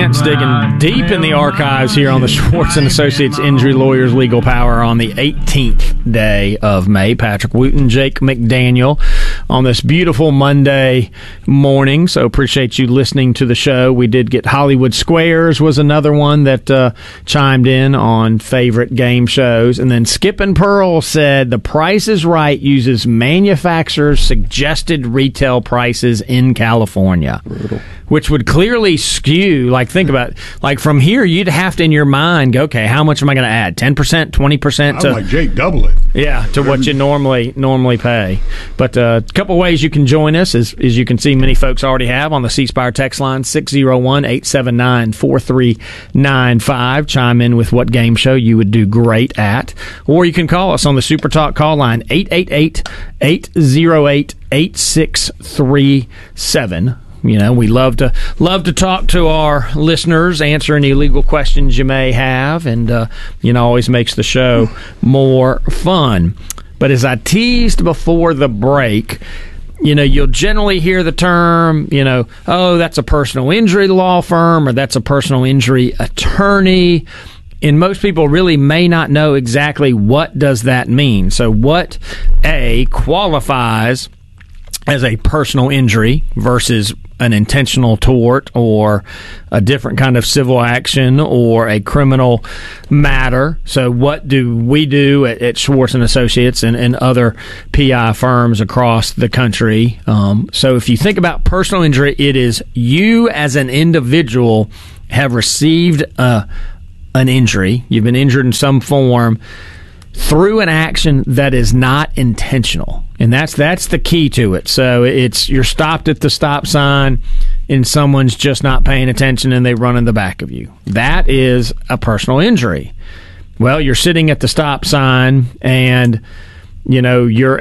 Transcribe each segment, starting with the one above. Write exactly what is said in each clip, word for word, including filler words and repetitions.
Lance digging deep in the archives here on the Schwartz and Associates Injury Lawyers Legal Power on the eighteenth day of May. Patrick Wooten, Jake McDaniel on this beautiful Monday morning. So appreciate you listening to the show. We did get Hollywood Squares was another one that uh, chimed in on favorite game shows. And then Skip and Pearl said The Price is Right uses manufacturers' suggested retail prices in California. Brutal. Which would clearly skew, like, think about it. Like, from here, you'd have to, in your mind, go, okay, how much am I going to add? ten percent, twenty percent? I'm like Jake, double it. Yeah, to what you normally normally pay. But a uh, couple ways you can join us, as, as you can see many folks already have on the C Spire text line, six oh one, eight seven nine, four three nine five. Chime in with what game show you would do great at. Or you can call us on the Super Talk call line, eight eight eight, eight oh eight, eight six three seven. You know, we love to love to talk to our listeners, answer any legal questions you may have, and, uh, you know, always makes the show more fun. But as I teased before the break, you know, you'll generally hear the term, you know, oh, that's a personal injury law firm or that's a personal injury attorney. And most people really may not know exactly what does that mean. So what, A, qualifies as a personal injury versus an intentional tort or a different kind of civil action or a criminal matter. So what do we do at, at Schwartz and Associates and, and other P I firms across the country? Um, so if you think about personal injury, it is you as an individual have received a, an injury. You've been injured in some form through an action that is not intentional. And that's that's the key to it. So it's you're stopped at the stop sign and someone's just not paying attention and they run in the back of you. That is a personal injury. Well, you're sitting at the stop sign and, you know, your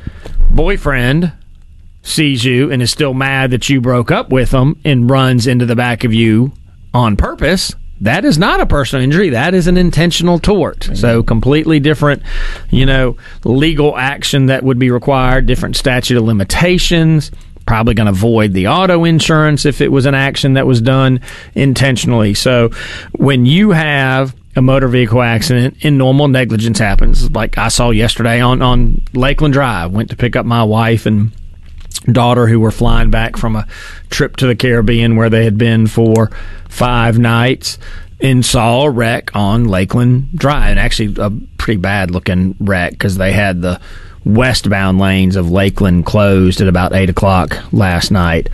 ex-boyfriend sees you and is still mad that you broke up with him and runs into the back of you on purpose. That is not a personal injury. That is an intentional tort. Mm-hmm. So completely different, you know, legal action that would be required, different statute of limitations, probably going to void the auto insurance if it was an action that was done intentionally. So when you have a motor vehicle accident and normal negligence happens, like I saw yesterday on, on Lakeland Drive, went to pick up my wife and daughter who were flying back from a trip to the Caribbean where they had been for five nights and saw a wreck on Lakeland Drive, and actually a pretty bad looking wreck because they had the westbound lanes of Lakeland closed at about eight o'clock last night.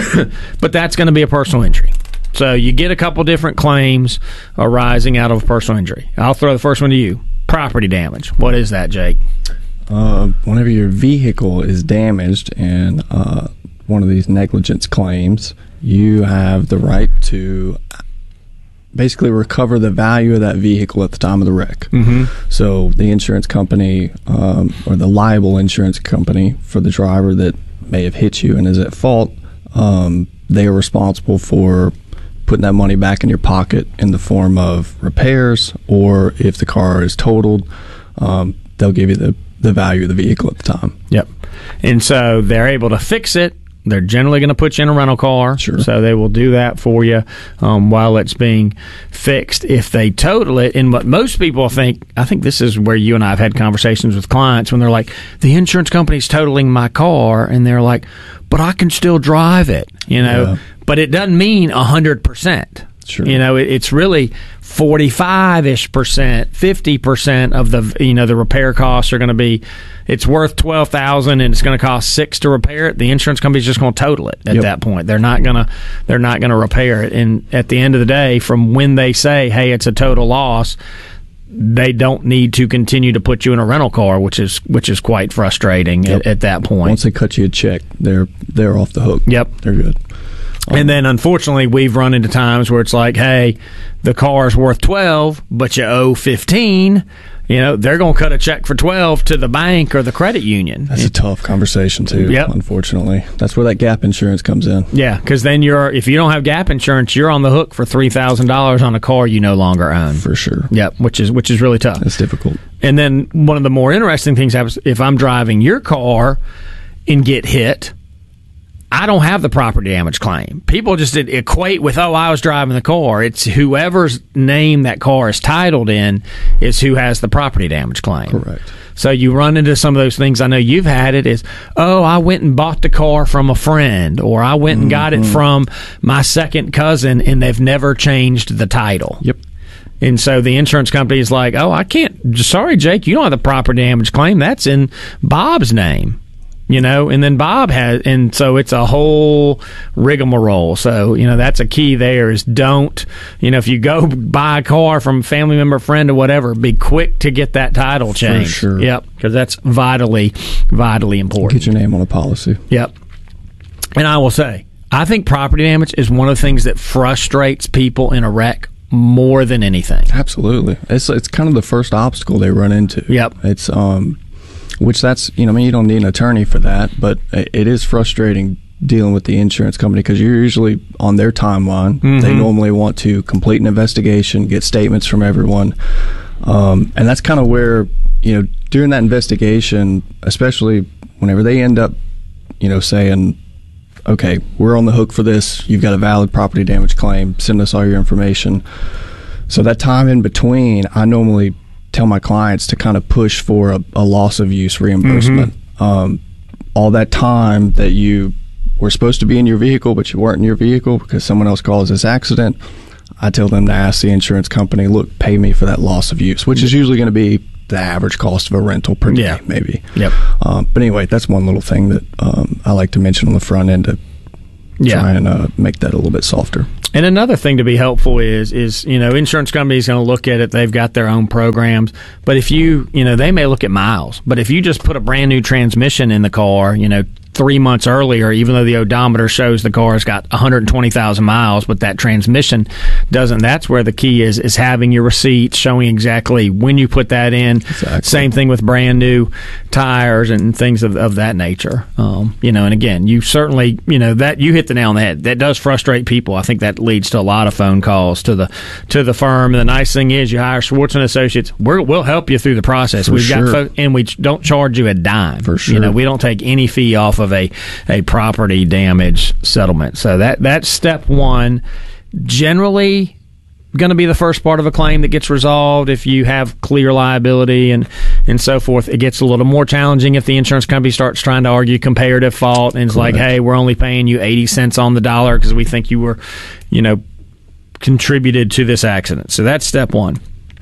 But that's going to be a personal injury. So you get a couple different claims arising out of a personal injury. I'll throw the first one to you. Property damage. What is that, Jake? Uh, whenever your vehicle is damaged in uh, one of these negligence claims, you have the right to basically recover the value of that vehicle at the time of the wreck. Mm-hmm. So the insurance company um, or the liable insurance company for the driver that may have hit you and is at fault, um, they are responsible for putting that money back in your pocket in the form of repairs, or if the car is totaled, um, they'll give you the the value of the vehicle at the time. Yep. And so they're able to fix it. They're generally going to put you in a rental car. Sure. So they will do that for you um, while it's being fixed. If they total it, and what most people think, I think this is where you and I have had conversations with clients when they're like, the insurance company's totaling my car, and they're like, but I can still drive it, you know. Yeah. But it doesn't mean one hundred percent. Sure. You know, it, it's really forty-five-ish percent, fifty percent of the, you know, the repair costs are going to be, it's worth twelve thousand dollars and it's going to cost six to repair it. The insurance company's just going to total it at yep. that point. They're not going to, they're not going to repair it. And at the end of the day, from when they say, hey, it's a total loss, they don't need to continue to put you in a rental car, which is which is quite frustrating yep. at, at that point. Once they cut you a check, they're they're off the hook. Yep. They're good. Um, and then, unfortunately, we've run into times where it's like, hey, the car's worth twelve, but you owe fifteen. You know, they're going to cut a check for twelve to the bank or the credit union. That's a tough conversation, too, yep. unfortunately. That's where that gap insurance comes in. Yeah, because then you're, if you don't have gap insurance, you're on the hook for three thousand dollars on a car you no longer own. For sure. Yep, which is which is really tough. It's difficult. And then one of the more interesting things happens if I'm driving your car and get hit, I don't have the property damage claim. People just equate with, oh, I was driving the car. It's whoever's name that car is titled in is who has the property damage claim. Correct. So you run into some of those things. I know you've had it is, oh, I went and bought the car from a friend, or I went and mm-hmm. got it from my second cousin, and they've never changed the title. Yep. And so the insurance company is like, oh, I can't. Sorry, Jake, you don't have the property damage claim. That's in Bob's name. You know, and then Bob has, and so it's a whole rigmarole. So, you know, that's a key there is don't, you know, if you go buy a car from a family member, friend, or whatever, be quick to get that title changed. For sure. Yep, because that's vitally, vitally important. Get your name on a policy. Yep. And I will say, I think property damage is one of the things that frustrates people in a wreck more than anything. Absolutely. It's it's kind of the first obstacle they run into. Yep. It's, um, which that's, you know, I mean, you don't need an attorney for that, but it is frustrating dealing with the insurance company because you're usually on their timeline. Mm-hmm. They normally want to complete an investigation, get statements from everyone. Um, and that's kind of where, you know, during that investigation, especially whenever they end up, you know, saying, okay, we're on the hook for this. You've got a valid property damage claim. Send us all your information. So that time in between, I normally tell my clients to kind of push for a, a loss of use reimbursement. Mm-hmm. Um, all that time that you were supposed to be in your vehicle, but you weren't in your vehicle because someone else caused this accident, I tell them to ask the insurance company, look, pay me for that loss of use, which is usually going to be the average cost of a rental per day, yeah. maybe. Yep. Um, but anyway, that's one little thing that um, I like to mention on the front end to yeah. try and uh, make that a little bit softer. And another thing to be helpful is, is you know, insurance companies going to look at it. They've got their own programs. But if you, you know, they may look at miles. But if you just put a brand new transmission in the car, you know, three months earlier, even though the odometer shows the car's got one hundred twenty thousand miles, but that transmission doesn't, that's where the key is, is having your receipts showing exactly when you put that in. Exactly. Same thing with brand new tires and things of, of that nature. Um, you know, and again, you certainly, you know, that you hit the nail on the head. That does frustrate people. I think that leads to a lot of phone calls to the to the firm. And the nice thing is you hire Schwartz and Associates. We're, we'll help you through the process. For We've sure. got fo- and we don't charge you a dime. For sure. You know, we don't take any fee off of a, a property damage settlement. So that that's step one. Generally going to be the first part of a claim that gets resolved if you have clear liability and, and so forth. It gets a little more challenging if the insurance company starts trying to argue comparative fault and it's Correct. like, hey, we're only paying you eighty cents on the dollar because we think you were, you know, contributed to this accident. So that's step one.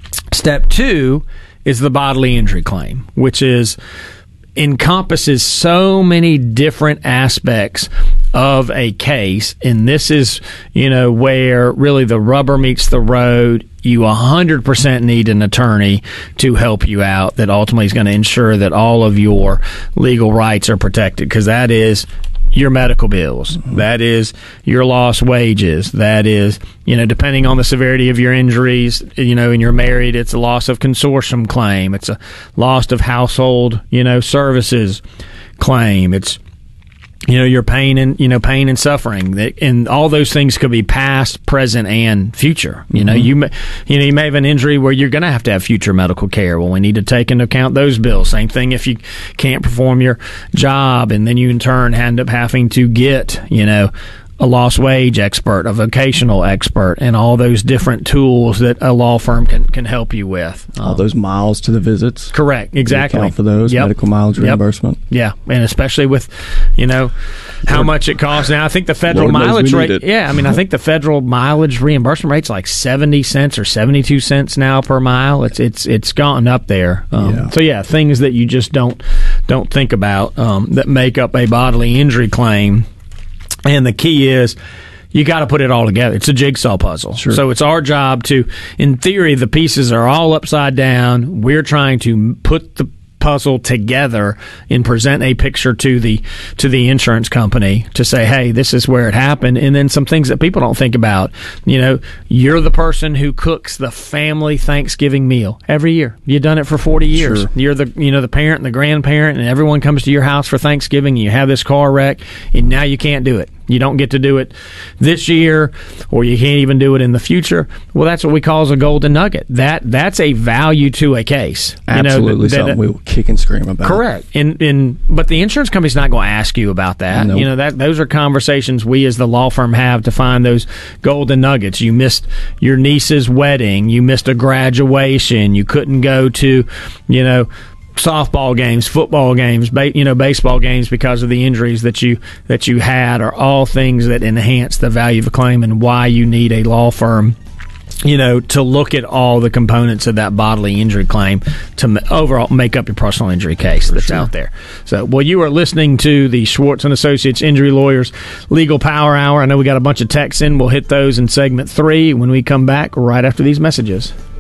Step two is the bodily injury claim, which is encompasses so many different aspects of a case, and this is, you know, where really the rubber meets the road. You one hundred percent need an attorney to help you out that ultimately is going to ensure that all of your legal rights are protected, because that is your medical bills, mm-hmm. that is your lost wages, that is, you know, depending on the severity of your injuries, you know, and you're married, it's a loss of consortium claim, it's a loss of household, you know, services claim, it's, you know, your pain and, you know, pain and suffering, and all those things could be past, present, and future. You know, mm-hmm. you may, you know, you may have an injury where you're going to have to have future medical care. Well, we need to take into account those bills. Same thing if you can't perform your job, and then you in turn end up having to get, you know, a lost wage expert, a vocational expert, and all those different tools that a law firm can, can help you with. All um, those miles to the visits. Correct, exactly. Account for those, yep. medical mileage reimbursement. Yep. Yeah, and especially with, you know, how Lord, much it costs. Now, I think the federal Lord mileage rate, yeah, I mean, I think the federal mileage reimbursement rate's like seventy cents or seventy-two cents now per mile. It's it's it's gone up there. Um, yeah. So, yeah, things that you just don't, don't think about um, that make up a bodily injury claim. And the key is you got to put it all together. It's a jigsaw puzzle. Sure. So it's our job to, in theory, the pieces are all upside down. We're trying to put the puzzle together and present a picture to the to the insurance company to say, hey, this is where it happened. And then some things that people don't think about. You know, you're the person who cooks the family Thanksgiving meal every year. You've done it for forty years. Sure. You're the you know the parent and the grandparent, and everyone comes to your house for Thanksgiving. And you have this car wreck, and now you can't do it. You don't get to do it this year, or you can't even do it in the future. Well, that's what we call as a golden nugget. That that's a value to a case. Absolutely, you know, that, something that, we will kick and scream about. Correct. In in but the insurance company's not going to ask you about that. Nope. You know, that those are conversations we as the law firm have to find those golden nuggets. You missed your niece's wedding. You missed a graduation. You couldn't go to, you know, softball games, football games, ba- you know, baseball games because of the injuries that you that you had, are all things that enhance the value of a claim and why you need a law firm, you know, to look at all the components of that bodily injury claim to m- overall make up your personal injury case. For that's sure. out there. So, well, you are listening to the Schwartz and Associates Injury Lawyers Legal Power Hour. I know we got a bunch of texts in. We'll hit those in segment three when we come back right after these messages.